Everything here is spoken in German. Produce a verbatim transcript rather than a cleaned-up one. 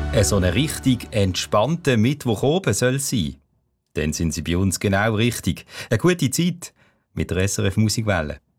Äh, So eine richtig entspannte Mittwoch oben soll es sein. Dann sind Sie bei uns genau richtig. Eine gute Zeit mit der S R F Musikwelle.